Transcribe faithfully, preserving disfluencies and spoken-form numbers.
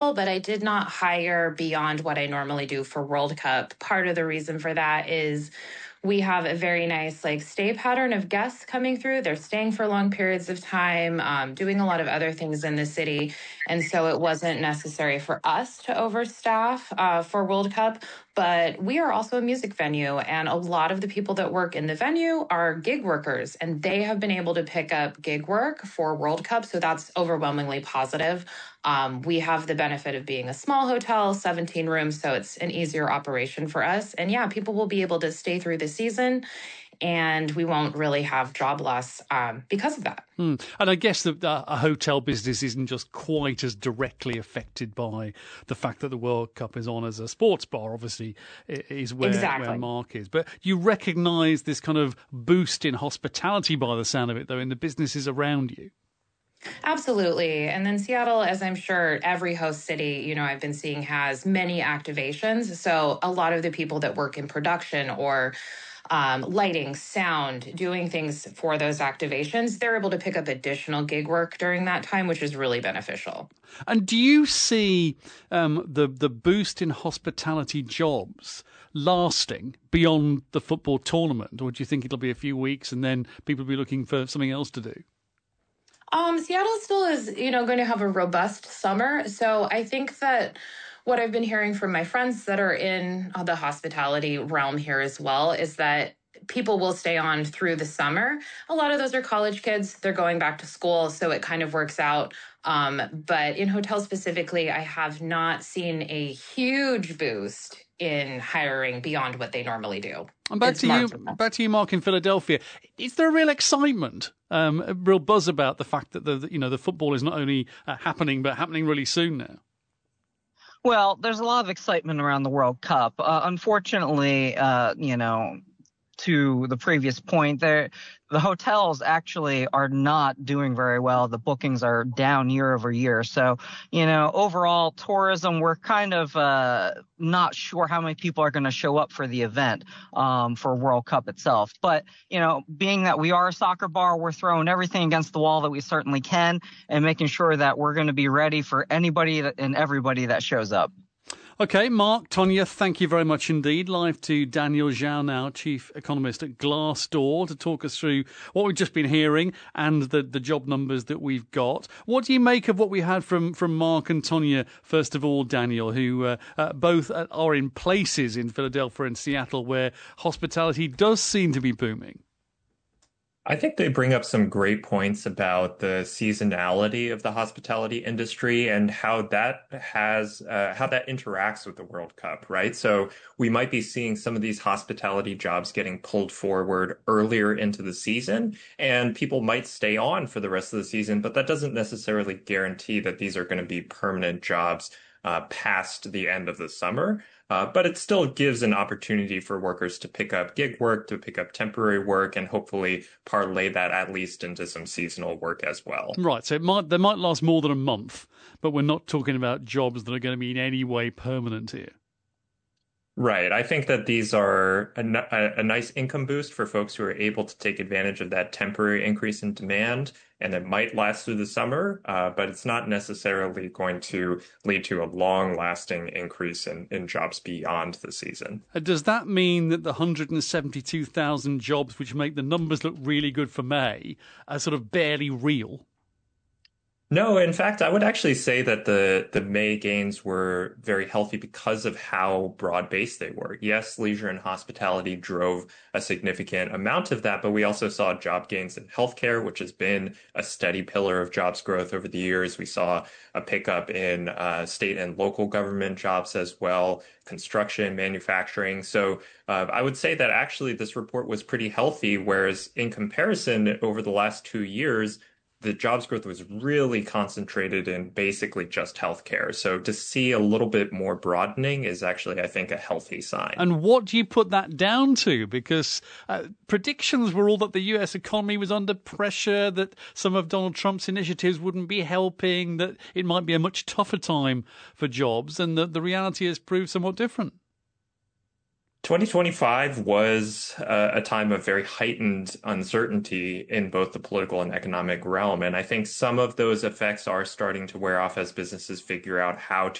Seattle, but I did not hire beyond what I normally do for World Cup. Part of the reason for that is we have a very nice like stay pattern of guests coming through. They're staying for long periods of time, um, doing a lot of other things in the city. And so it wasn't necessary for us to overstaff uh, for World Cup. But we are also a music venue, and a lot of the people that work in the venue are gig workers, and they have been able to pick up gig work for World Cup. So that's overwhelmingly positive. Um, we have the benefit of being a small hotel, seventeen rooms, so it's an easier operation for us. And yeah, people will be able to stay through the season, and we won't really have job loss um, because of that. Hmm. And I guess that uh, a hotel business isn't just quite as directly affected by the fact that the World Cup is on as a sports bar, obviously, is where, exactly. where Mark is. But you recognise this kind of boost in hospitality by the sound of it, though, in the businesses around you. Absolutely. And then Seattle, as I'm sure every host city, you know, I've been seeing has many activations. So a lot of the people that work in production or um, lighting, sound, doing things for those activations, they're able to pick up additional gig work during that time, which is really beneficial. And do you see um, the, the boost in hospitality jobs lasting beyond the football tournament? Or do you think it'll be a few weeks and then people will be looking for something else to do? Um, Seattle still is, you know, going to have a robust summer. So I think that what I've been hearing from my friends that are in the hospitality realm here as well is that people will stay on through the summer. A lot of those are college kids. They're going back to school, so it kind of works out. Um, but in hotels specifically, I have not seen a huge boost in hiring beyond what they normally do. And back it's to marginal. you, back to you, Mark, in Philadelphia. Is there a real excitement, um, a real buzz about the fact that the you know the football is not only uh, happening but happening really soon now? Well, there's a lot of excitement around the World Cup. Uh, unfortunately, uh, you know, to the previous point, there the hotels actually are not doing very well. The bookings are down year over year. So, you know, overall tourism, we're kind of uh, not sure how many people are going to show up for the event um, for World Cup itself. But, you know, being that we are a soccer bar, we're throwing everything against the wall that we certainly can and making sure that we're going to be ready for anybody and everybody that shows up. Okay, Mark, Tonya, thank you very much indeed. Live to Daniel Zhao now, Chief Economist at Glassdoor, to talk us through what we've just been hearing and the, the job numbers that we've got. What do you make of what we had from, from Mark and Tonya, first of all, Daniel, who uh, uh, both are in places in Philadelphia and Seattle where hospitality does seem to be booming? I think they bring up some great points about the seasonality of the hospitality industry and how that has uh, how that interacts with the World Cup, right? So we might be seeing some of these hospitality jobs getting pulled forward earlier into the season, and people might stay on for the rest of the season, but that doesn't necessarily guarantee that these are going to be permanent jobs uh, past the end of the summer. Uh, but it still gives an opportunity for workers to pick up gig work, to pick up temporary work, and hopefully parlay that at least into some seasonal work as well. Right, so it might, they might last more than a month, but we're not talking about jobs that are going to be in any way permanent here. Right. I think that these are a, a, a nice income boost for folks who are able to take advantage of that temporary increase in demand, and it might last through the summer, uh, but it's not necessarily going to lead to a long-lasting increase in, in jobs beyond the season. Does that mean that the one hundred seventy-two thousand jobs, which make the numbers look really good for May, are sort of barely real? No, in fact, I would actually say that the, the May gains were very healthy because of how broad-based they were. Yes, leisure and hospitality drove a significant amount of that, but we also saw job gains in healthcare, which has been a steady pillar of jobs growth over the years. We saw a pickup in uh, state and local government jobs as well, construction, manufacturing. So uh, I would say that actually this report was pretty healthy, whereas in comparison over the last two years, the jobs growth was really concentrated in basically just healthcare. So to see a little bit more broadening is actually, I think, a healthy sign. And what do you put that down to? Because uh, predictions were all that the U S economy was under pressure, that some of Donald Trump's initiatives wouldn't be helping, that it might be a much tougher time for jobs, and that the reality has proved somewhat different. twenty twenty-five was uh, a time of very heightened uncertainty in both the political and economic realm. And I think some of those effects are starting to wear off as businesses figure out how